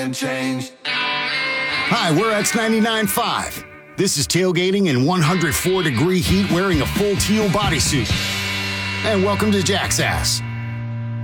Change. Hi, we're X99.5. This is tailgating in 104-degree heat wearing a full teal bodysuit. And welcome to Jack's Ass.